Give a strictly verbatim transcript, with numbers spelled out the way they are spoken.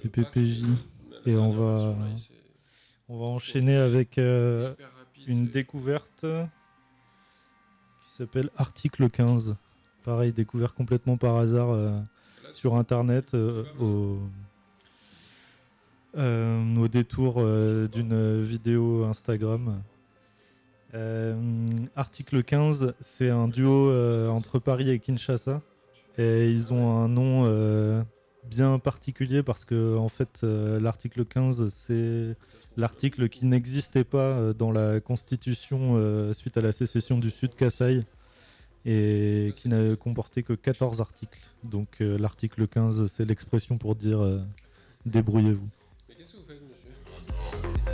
T P P J. Et on va, on va enchaîner avec euh, une découverte qui s'appelle Article quinze. Pareil, découvert complètement par hasard euh, sur Internet euh, au, euh, au détour euh, d'une vidéo Instagram. Euh, Article quinze, c'est un duo euh, entre Paris et Kinshasa. Et ils ont un nom euh, bien particulier parce que en fait, euh, l'article quinze, c'est l'article qui n'existait pas euh, dans la Constitution euh, suite à la sécession du Sud Kasaï et qui n'a comporté que quatorze articles. Donc euh, l'article quinze, c'est l'expression pour dire euh, débrouillez-vous.